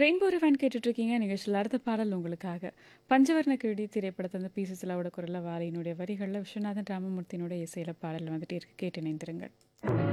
Rainbow rewind கேட்டுட்ருக்கீங்க. நிகழ்ச்சியில அடுத்த பாடல் உங்களுக்காக. பஞ்சவர்ண கிழி திரைப்படத்துல இருந்து பி. சுசீலாவோட குரல்ல, வாலியினுடைய வரிகள்ல, விஸ்வநாதன் ராமமூர்த்தியினுடைய இசையில பாடல் வந்துட்டே இருக்கு. கேட்டு இணைந்திருங்கள்.